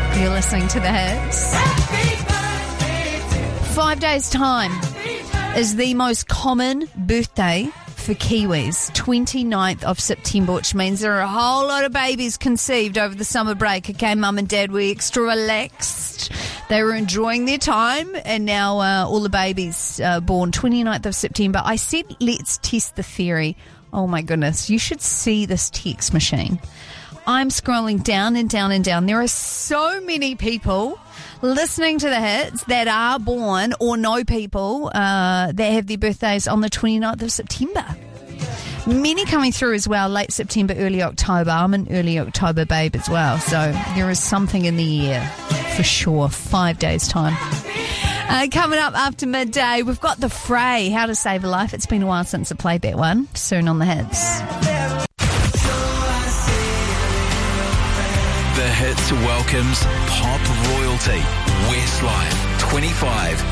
You're listening to the hits. 5 days' time is the most common birthday for Kiwis. 29th of September, which means there are a whole lot of babies conceived over the summer break. Okay, Mum and Dad were extra relaxed. They were enjoying their time, and now all the babies born 29th of September. I said, let's test the theory. Oh my goodness, you should see this text machine. I'm scrolling down and down and down. There are so many people listening to the hits that are born or know people that have their birthdays on the 29th of September. Many coming through as well, late September, early October. I'm an early October babe as well, so there is something in the air for sure. 5 days' time. Coming up after midday, we've got The Fray, How to Save a Life. It's been a while since I played that one. Soon on the hits. The Hits welcomes pop royalty. Westlife 25.